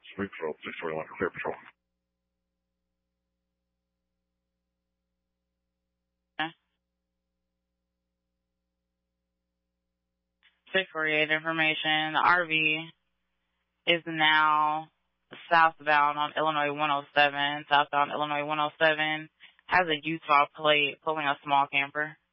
Street Patrol, 641 for Clear Patrol. 648 information. The RV is now southbound on Illinois 107. Southbound Illinois 107 has a Utah plate pulling a small camper.